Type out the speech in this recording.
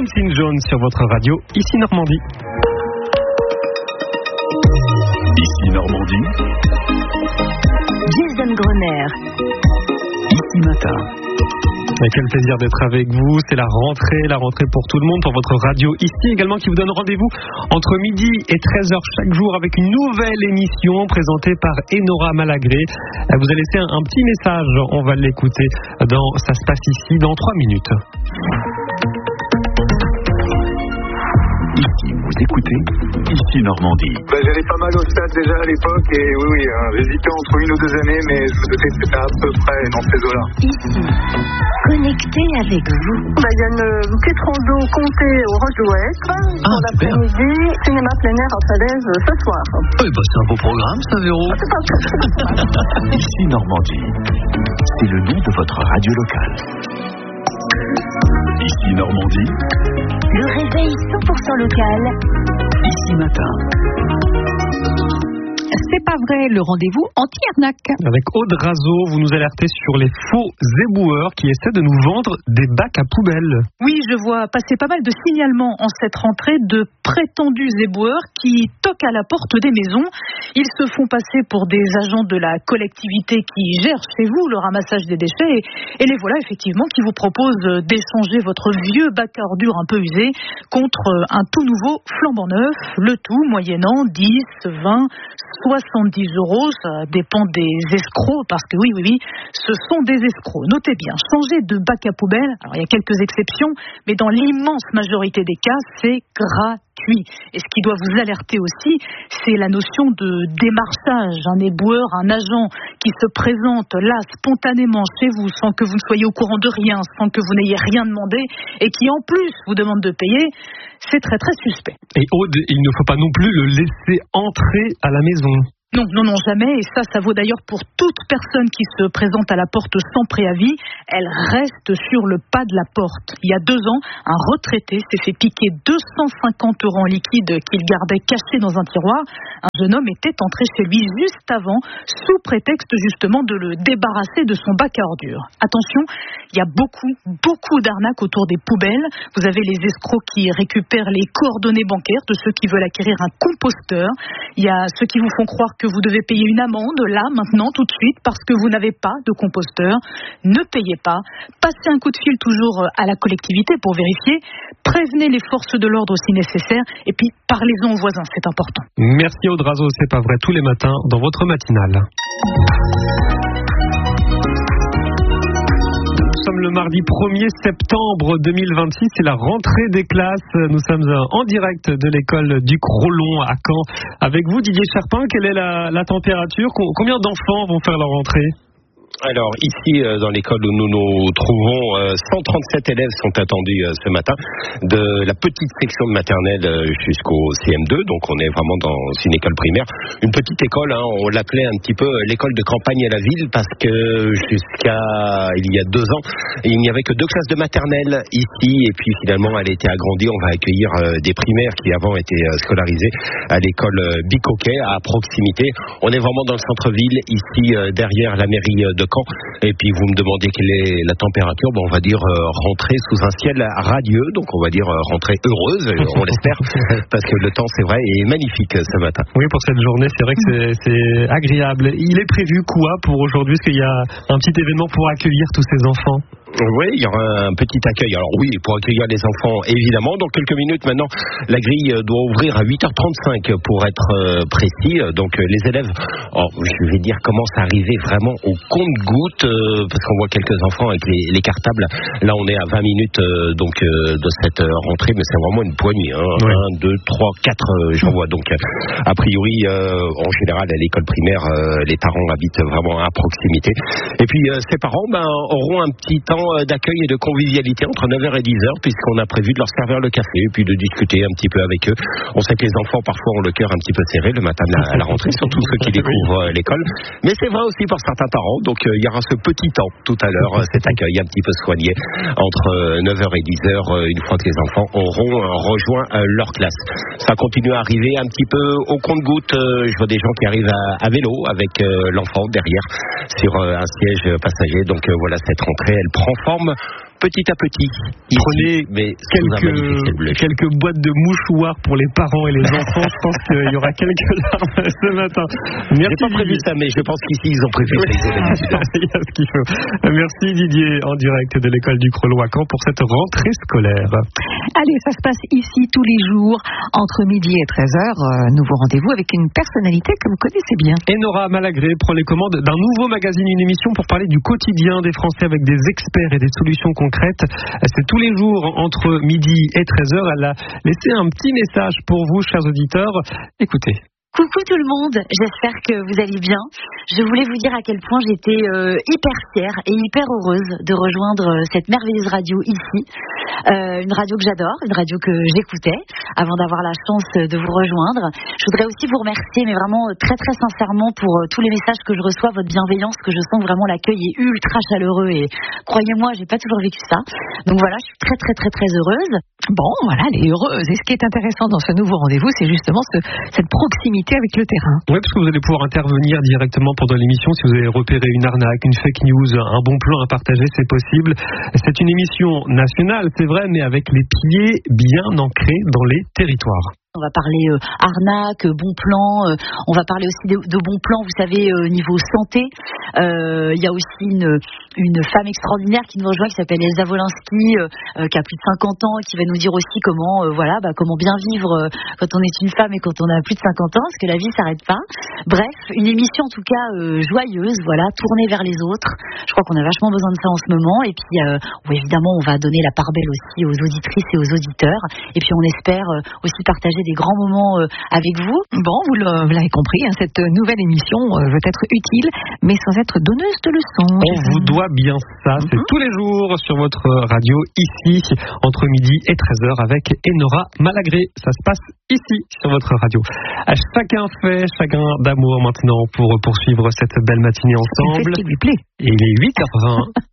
Quincy Jones sur votre radio, ici Normandie. Ici Normandie. Jason Grenier. Ici Matin. Et quel plaisir d'être avec vous, c'est la rentrée pour tout le monde, pour votre radio ici également qui vous donne rendez-vous entre midi et 13h chaque jour avec une nouvelle émission présentée par Enora Malagré. Elle vous a laissé un petit message, on va l'écouter dans Ça se passe ici dans 3 minutes. Ici, vous écoutez Ici Normandie. J'allais pas mal au stade déjà à l'époque et oui, j'hésitais entre 1 ou 2 années, mais je me doutais que c'était à peu près dans ces eaux-là. Ici, connecté avec vous. Il y a une petite rando comptée au Roche-Ouest. Pour l'après-midi, cinéma plein air à Falaise ce soir. C'est un beau programme, ça, Véro. Ici Normandie, c'est le nom de votre radio locale. Ici Normandie. Le réveil 100% local. Ici Matin. C'est pas vrai, le rendez-vous anti-arnaque. Avec Aude Razo, vous nous alertez sur les faux éboueurs qui essaient de nous vendre des bacs à poubelles. Oui, je vois passer pas mal de signalements en cette rentrée de prétendus éboueurs qui toquent à la porte des maisons. Ils se font passer pour des agents de la collectivité qui gèrent chez vous le ramassage des déchets et les voilà effectivement qui vous proposent d'échanger votre vieux bac à ordures un peu usé contre un tout nouveau flambant neuf, le tout moyennant 10, 20, 70 €, ça dépend des escrocs, parce que oui, ce sont des escrocs. Notez bien, changer de bac à poubelle, alors il y a quelques exceptions, mais dans l'immense majorité des cas, c'est gratuit. Et ce qui doit vous alerter aussi, c'est la notion de démarchage. Un éboueur, un agent qui se présente là spontanément chez vous, sans que vous ne soyez au courant de rien, sans que vous n'ayez rien demandé, et qui en plus vous demande de payer, c'est très très suspect. Et Aude, il ne faut pas non plus le laisser entrer à la maison. Non, jamais. Et ça vaut d'ailleurs pour toute personne qui se présente à la porte sans préavis. Elle reste sur le pas de la porte. Il y a 2 ans, un retraité s'est fait piquer 250 € en liquide qu'il gardait caché dans un tiroir. Un jeune homme était entré chez lui juste avant, sous prétexte justement de le débarrasser de son bac à ordures. Attention, il y a beaucoup d'arnaques autour des poubelles. Vous avez les escrocs qui récupèrent les coordonnées bancaires de ceux qui veulent acquérir un composteur. Il y a ceux qui vous font croire que vous devez payer une amende, là, maintenant, tout de suite, parce que vous n'avez pas de composteur. Ne payez pas. Passez un coup de fil toujours à la collectivité pour vérifier. Prévenez les forces de l'ordre si nécessaire. Et puis, parlez-en aux voisins, c'est important. Merci Aude Razo, c'est pas vrai, tous les matins dans votre matinale. Nous sommes le mardi 1er septembre 2026, c'est la rentrée des classes. Nous sommes en direct de l'école du Crolon à Caen. Avec vous Didier Charpin, quelle est la température ? Combien d'enfants vont faire leur rentrée ? Alors ici dans l'école où nous nous trouvons, 137 élèves sont attendus ce matin de la petite section de maternelle jusqu'au CM2, donc on est vraiment dans une école primaire, une petite école, on l'appelait un petit peu l'école de campagne à la ville parce que jusqu'à il y a 2 ans il n'y avait que 2 classes de maternelle ici et puis finalement elle a été agrandie, on va accueillir des primaires qui avant étaient scolarisés à l'école Bicoquet à proximité. On est vraiment dans le centre-ville ici derrière la mairie de Caen. Et puis vous me demandez quelle est la température, on va dire rentrée sous un ciel radieux, donc on va dire rentrée heureuse, on l'espère, parce que le temps c'est vrai est magnifique ce matin. Oui, pour cette journée c'est vrai que c'est agréable. Il est prévu quoi pour aujourd'hui ? Est-ce qu'il y a un petit événement pour accueillir tous ces enfants ? Oui, il y aura un petit accueil. Alors oui, pour accueillir les enfants, évidemment. Dans quelques minutes maintenant, la grille doit ouvrir à 8h35 pour être précis. Donc les élèves, je vais dire, commencent à arriver vraiment au compte-gouttes parce qu'on voit quelques enfants avec les cartables. Là, on est à 20 minutes de cette rentrée, mais c'est vraiment une poignée. 1, 2, 3, 4, j'en vois. Donc a priori, en général, à l'école primaire, les parents habitent vraiment à proximité. Et puis ces parents auront un petit temps d'accueil et de convivialité entre 9h et 10h puisqu'on a prévu de leur servir le café et puis de discuter un petit peu avec eux. On sait que les enfants parfois ont le cœur un petit peu serré le matin à la rentrée, surtout ceux qui découvrent l'école. Mais c'est vrai aussi pour certains parents, donc il y aura ce petit temps tout à l'heure, cet accueil un petit peu soigné entre 9h et 10h une fois que les enfants auront rejoint leur classe. Ça continue à arriver un petit peu au compte-gouttes. Je vois des gens qui arrivent à vélo avec l'enfant derrière sur un siège passager. Donc voilà, cette rentrée, elle prend forme petit à petit. Prenez mais quelques boîtes de mouchoirs pour les parents et les enfants. Je pense qu'il y aura quelques larmes ce matin. Merci. J'ai pas prévu ça, mais je pense qu'ici ils ont prévu ça. Il y a ce qu'il faut. Merci Didier, en direct de l'école du Crelon à Caen pour cette rentrée scolaire. Allez, ça se passe ici tous les jours entre midi et 13h. Nouveau rendez-vous avec une personnalité que vous connaissez bien. Enora Malagré prend les commandes d'un nouveau magazine, une émission pour parler du quotidien des Français avec des experts et des solutions concrètes. C'est tous les jours entre midi et 13h. Elle a laissé un petit message pour vous, chers auditeurs. Écoutez. Coucou tout le monde, j'espère que vous allez bien. Je voulais vous dire à quel point j'étais hyper fière et hyper heureuse de rejoindre cette merveilleuse radio ici. Une radio que j'adore, une radio que j'écoutais avant d'avoir la chance de vous rejoindre. Je voudrais aussi vous remercier, mais vraiment très très sincèrement pour tous les messages que je reçois, votre bienveillance, que je sens vraiment l'accueil est ultra chaleureux et croyez-moi, j'ai pas toujours vécu ça. Donc voilà, je suis très très très très heureuse. Bon, voilà, elle est heureuse. Et ce qui est intéressant dans ce nouveau rendez-vous, c'est justement cette proximité avec le terrain. Oui, parce que vous allez pouvoir intervenir directement pendant l'émission si vous avez repéré une arnaque, une fake news, un bon plan à partager, c'est possible. C'est une émission nationale, c'est vrai, mais avec les pieds bien ancrés dans les territoires. On va parler arnaque, bon plan, on va parler aussi de bons plans, vous savez, niveau santé. Il y a aussi une femme extraordinaire qui nous rejoint, qui s'appelle Elsa Wolinski, qui a plus de 50 ans, et qui va nous dire aussi comment bien vivre quand on est une femme et quand on a plus de 50 ans, parce que la vie s'arrête pas. Bref, une émission en tout cas joyeuse, voilà, tournée vers les autres. Je crois qu'on a vachement besoin de ça en ce moment. Et puis, évidemment, on va donner la part belle aussi aux auditrices et aux auditeurs. Et puis, on espère aussi partager des grands moments avec vous. Bon, vous l'avez compris, hein, cette nouvelle émission veut être utile, mais sans être donneuse de leçons. On vous doit bien ça. C'est tous les jours sur votre radio, ici, entre midi et 13h, avec Enora Malagré. Ça se passe ici, sur votre radio. Chacun fait, chacun d'amour maintenant pour poursuivre cette belle matinée ensemble. C'est ce qui lui plaît. Et il est 8h20.